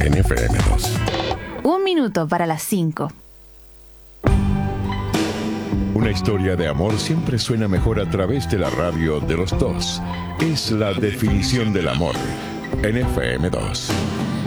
en FM2. 1 minuto para las 5. Una historia de amor siempre suena mejor a través de la radio de los dos. Es la definición del amor en FM2.